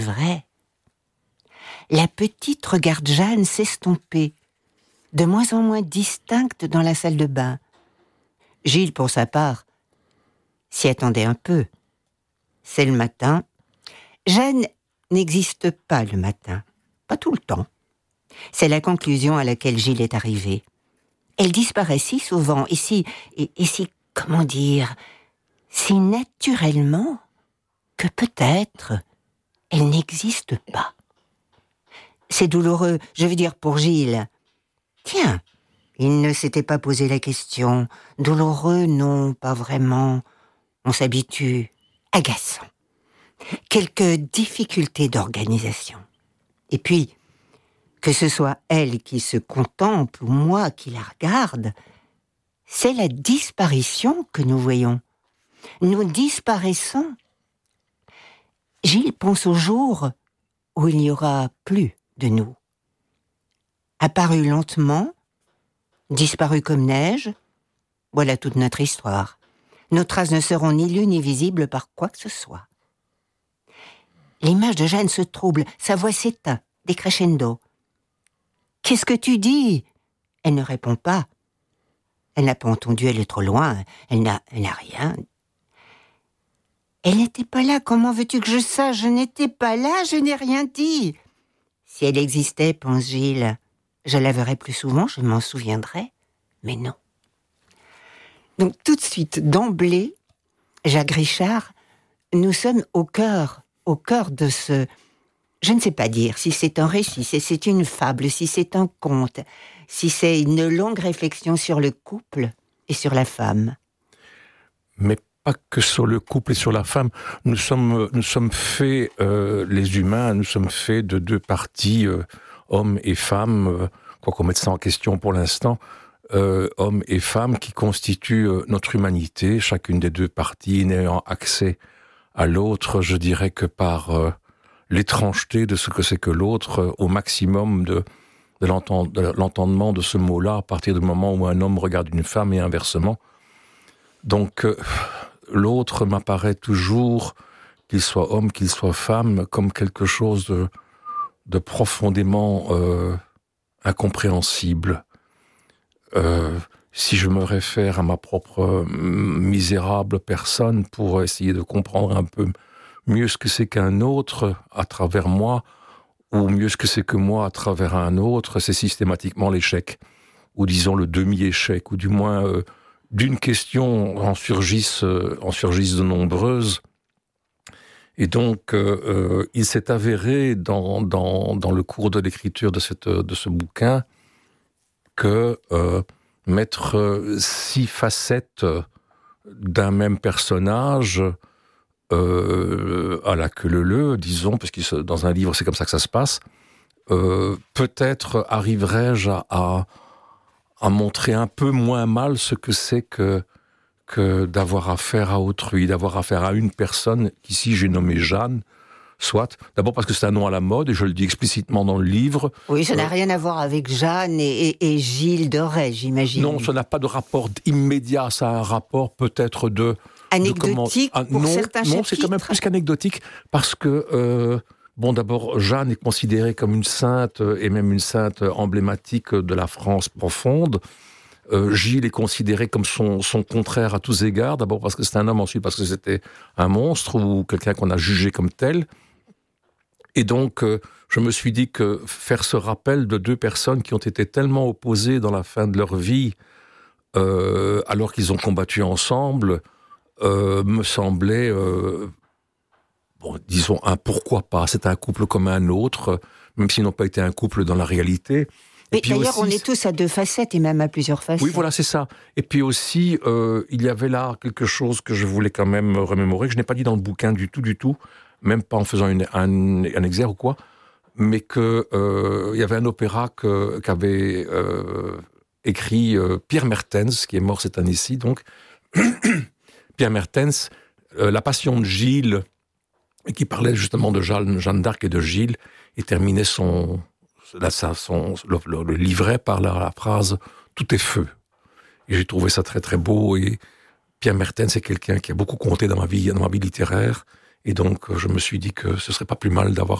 vrai. La petite regarde Jeanne s'estomper, de moins en moins distincte dans la salle de bain. Gilles, pour sa part, s'y attendait un peu. C'est le matin. Jeanne n'existe pas le matin, pas tout le temps. C'est la conclusion à laquelle Gilles est arrivé. Elle disparaît si souvent, et si, comment dire, si naturellement, que peut-être elle n'existe pas. C'est douloureux, je veux dire pour Gilles. Tiens, il ne s'était pas posé la question. Douloureux, non, pas vraiment. On s'habitue. Agaçant. Quelques difficultés d'organisation. Et puis, que ce soit elle qui se contemple ou moi qui la regarde, c'est la disparition que nous voyons. Nous disparaissons. Gilles pense au jour où il n'y aura plus de nous. Apparu lentement, disparu comme neige, voilà toute notre histoire. Nos traces ne seront ni lues ni visibles par quoi que ce soit. L'image de Jeanne se trouble, sa voix s'éteint, décrescendo. « Qu'est-ce que tu dis ?» Elle ne répond pas. Elle n'a pas entendu, elle est trop loin, elle n'a rien. Elle n'était pas là, comment veux-tu que je sache? Je n'étais pas là, je n'ai rien dit. Si elle existait, pense Gilles, je la verrais plus souvent, je m'en souviendrais, mais non. Donc tout de suite, d'emblée, Jacques Richard, nous sommes au cœur de ce... Je ne sais pas dire si c'est un récit, si c'est une fable, si c'est un conte, si c'est une longue réflexion sur le couple et sur la femme. Mais pas que sur le couple et sur la femme. Nous sommes faits, les humains, nous sommes faits de deux parties, hommes et femmes, quoi qu'on mette ça en question pour l'instant, hommes et femmes qui constituent notre humanité, chacune des deux parties n'ayant accès à l'autre, je dirais que par l'étrangeté de ce que c'est que l'autre, au maximum de l'entendement de ce mot-là, à partir du moment où un homme regarde une femme et inversement. Donc, l'autre m'apparaît toujours, qu'il soit homme, qu'il soit femme, comme quelque chose de profondément incompréhensible. Si je me réfère à ma propre misérable personne pour essayer de comprendre un peu mieux ce que c'est qu'un autre à travers moi, ou mieux ce que c'est que moi à travers un autre, c'est systématiquement l'échec, ou disons le demi-échec, ou du moins d'une question en surgissent de nombreuses. Et donc, il s'est avéré dans le cours de l'écriture de ce bouquin que mettre 6 facettes d'un même personnage à la queue leu-leu, disons, parce que dans un livre c'est comme ça que ça se passe, peut-être arriverai-je à montrer un peu moins mal ce que c'est que d'avoir affaire à autrui, d'avoir affaire à une personne qu'ici j'ai nommée Jeanne, soit, d'abord parce que c'est un nom à la mode, et je le dis explicitement dans le livre. Oui, ça n'a rien à voir avec Jeanne et Gilles de Rais, j'imagine. Non, ça n'a pas de rapport immédiat, ça a un rapport peut-être anecdotique pour certains chapitres. Non, c'est quand même plus qu'anecdotique, parce que, d'abord, Jeanne est considérée comme une sainte, et même une sainte emblématique de la France profonde. Gilles est considéré comme son contraire à tous égards, d'abord parce que c'est un homme, ensuite parce que c'était un monstre, ou quelqu'un qu'on a jugé comme tel. Et donc, je me suis dit que faire ce rappel de deux personnes qui ont été tellement opposées dans la fin de leur vie, alors qu'ils ont combattu ensemble, me semblait, disons, un pourquoi pas. C'est un couple comme un autre, même s'ils n'ont pas été un couple dans la réalité. Mais d'ailleurs, on est tous à 2 facettes et même à plusieurs facettes. Oui, voilà, c'est ça. Et puis aussi, il y avait là quelque chose que je voulais quand même remémorer, que je n'ai pas dit dans le bouquin du tout, même pas en faisant un exergue ou quoi, mais que il y avait un opéra qu'avait écrit Pierre Mertens, qui est mort cette année-ci, donc. Pierre Mertens, La Passion de Gilles, qui parlait justement de Jeanne d'Arc et de Gilles, et terminait le livret par la phrase « Tout est feu ». Et j'ai trouvé ça très très beau, et Pierre Mertens, c'est quelqu'un qui a beaucoup compté dans ma vie littéraire, Et donc, je me suis dit que ce serait pas plus mal d'avoir